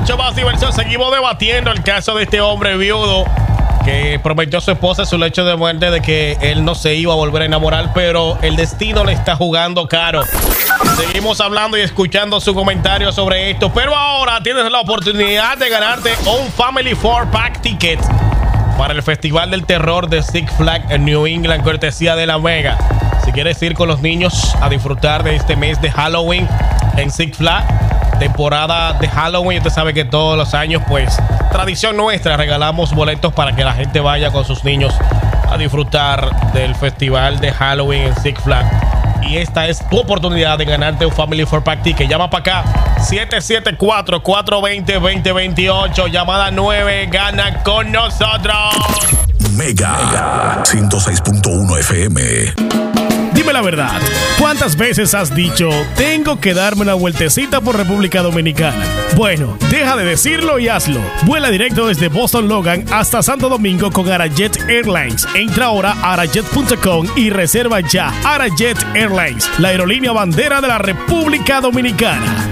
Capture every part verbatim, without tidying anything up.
mucho más diversión. Seguimos debatiendo el caso de este hombre viudo que prometió a su esposa en su lecho de muerte de que él no se iba a volver a enamorar, pero el destino le está jugando caro. Seguimos hablando y escuchando su comentario sobre esto, pero ahora tienes la oportunidad de ganarte un Family Four Pack Ticket para el Festival del Terror de Six Flags en New England, cortesía de la Mega. Si quieres ir con los niños a disfrutar de este mes de Halloween en Six Flags, temporada de Halloween, usted sabe que todos los años, pues, tradición nuestra, regalamos boletos para que la gente vaya con sus niños a disfrutar del Festival de Halloween en Six Flags. Y esta es tu oportunidad de ganarte un Family Four Pack Ticket. Llama para acá, siete siete cuatro, cuatro dos cero, dos cero dos ocho. Llamada nueve, gana con nosotros. Mega, Mega ciento seis punto uno F M. Dime la verdad, ¿cuántas veces has dicho, tengo que darme una vueltecita por República Dominicana? Bueno, deja de decirlo y hazlo. Vuela directo desde Boston Logan hasta Santo Domingo con Arajet Airlines. Entra ahora a arajet punto com y reserva ya. Arajet Airlines, la aerolínea bandera de la República Dominicana.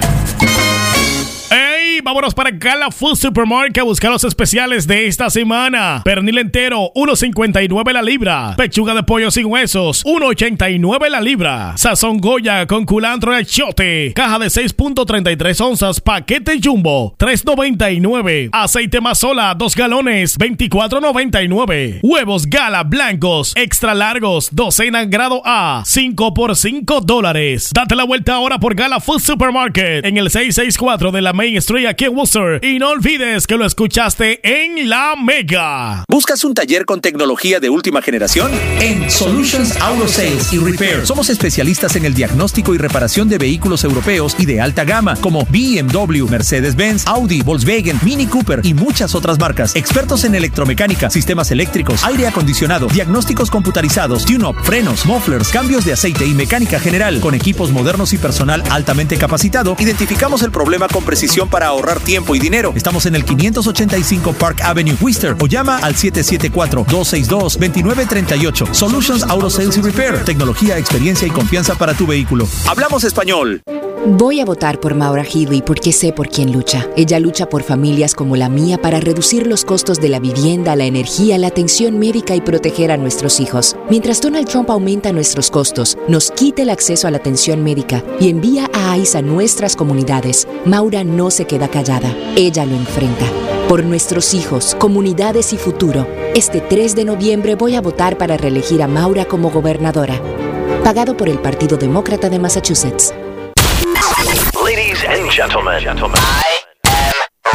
¡Ey! Vámonos para Gala Food Supermarket a buscar los especiales de esta semana. Pernil entero, uno cincuenta y nueve la libra. Pechuga de pollo sin huesos, uno ochenta y nueve la libra. Sazón Goya con culantro y achiote. Caja de seis punto treinta y tres onzas, paquete jumbo, tres noventa y nueve. Aceite Mazola, dos galones, veinticuatro noventa y nueve. Huevos Gala blancos, extra largos, docena grado A, cinco por cinco dólares. Date la vuelta ahora por Gala Food Supermarket en el seiscientos sesenta y cuatro de la Main Street aquí en Worcester. Y no olvides que lo escuchaste en La Mega. ¿Buscas un taller con tecnología de última generación? En Solutions Auto Sales y Repair somos especialistas en el diagnóstico y reparación de vehículos europeos y de alta gama como B M W, Mercedes-Benz, Audi, Volkswagen, Mini Cooper y muchas otras marcas. Expertos en electromecánica, sistemas eléctricos, aire acondicionado, diagnósticos computarizados, tune-up, frenos, mufflers, cambios de aceite y mecánica general. Con equipos modernos y personal altamente capacitado, identificamos el problema con precisión para ahorrar tiempo y dinero. Estamos en el quinientos ochenta y cinco Park Avenue, Worcester, o llama al siete siete cuatro, dos seis dos, dos nueve tres ocho. Solutions Auto Sales y Repair. Tecnología, experiencia y confianza para tu vehículo. Hablamos español. Voy a votar por Maura Healey porque sé por quién lucha. Ella lucha por familias como la mía para reducir los costos de la vivienda, la energía, la atención médica y proteger a nuestros hijos. Mientras Donald Trump aumenta nuestros costos, nos quita el acceso a la atención médica y envía a ICE a nuestras comunidades, Maura no se queda callada. Ella lo enfrenta. Por nuestros hijos, comunidades y futuro, este tres de noviembre voy a votar para reelegir a Maura como gobernadora. Pagado por el Partido Demócrata de Massachusetts. Ladies and gentlemen, gentlemen. I